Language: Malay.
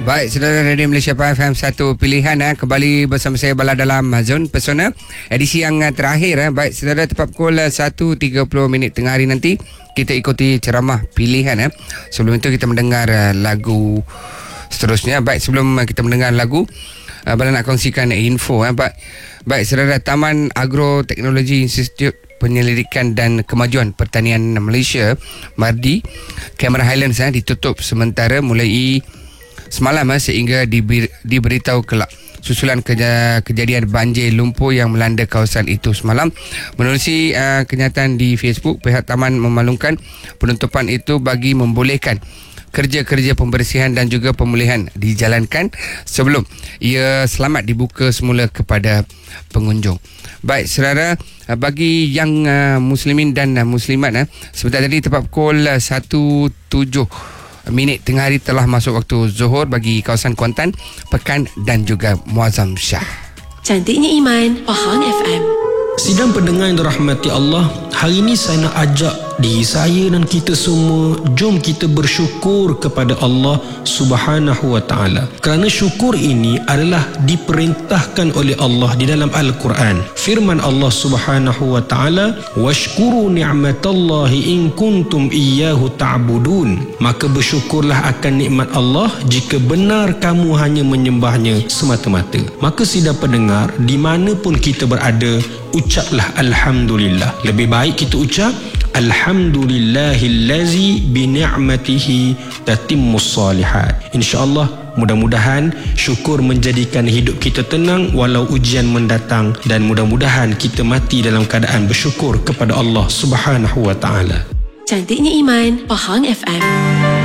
Baik, saudara Radio Malaysia FM, satu pilihan kembali bersama saya Bala dalam Zone Persona edisi yang terakhir. Baik, saudara, tepat pukul 1.30 tengah hari nanti kita ikuti ceramah pilihan. Sebelum itu kita mendengar lagu seterusnya. Baik, sebelum kita mendengar lagu, Bala nak kongsikan info. Baik, saudara, Taman Agroteknologi Institut Penyelidikan dan Kemajuan Pertanian Malaysia MARDI Cameron Highlands ditutup sementara mulai semalam sehingga diberitahu kelak susulan kejadian banjir lumpur yang melanda kawasan itu semalam. Menerusi kenyataan di Facebook, pihak taman memaklumkan penutupan itu bagi membolehkan kerja-kerja pembersihan dan juga pemulihan dijalankan sebelum ia selamat dibuka semula kepada pengunjung. Baik, saudara, bagi yang muslimin dan muslimat, sebentar tadi tepat pukul 1.07 tengah hari telah masuk waktu zuhur bagi kawasan Kuantan, Pekan dan juga Muazzam Shah. Cantiknya Iman, Pahang FM. Sidang pendengar yang dirahmati Allah, hari ini saya nak ajak diri saya dan kita semua, jom kita bersyukur kepada Allah Subhanahu wa ta'ala. Kerana syukur ini adalah diperintahkan oleh Allah di dalam Al-Quran. Firman Allah Subhanahu wa ta'ala, washkuru ni'matallahi in kuntum iyyahu ta'budun. Maka bersyukurlah akan nikmat Allah jika benar kamu hanya menyembahnya semata-mata. Maka sidang pendengar, di mana pun kita berada, ucaplah Alhamdulillah. Lebih baik kita ucap Alhamdulillahillazi bini'matihi tatimmus salihat. InsyaAllah, mudah-mudahan syukur menjadikan hidup kita tenang walau ujian mendatang, dan mudah-mudahan kita mati dalam keadaan bersyukur kepada Allah Subhanahu wa ta'ala. Cantiknya Iman, Pahang FM.